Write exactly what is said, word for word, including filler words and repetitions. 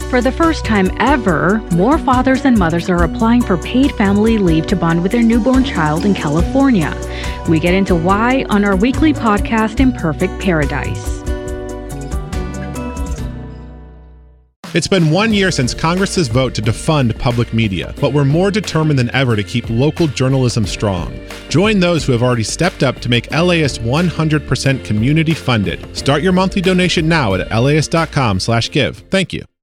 For the first time ever, more fathers and mothers are applying for paid family leave to bond with their newborn child in California. We get into why on our weekly podcast, Imperfect Paradise. It's been one year since Congress's vote to defund public media, but we're more determined than ever to keep local journalism strong. Join those who have already stepped up to make L A S one hundred percent community funded. Start your monthly donation now at L A S dot com slash give. Thank you.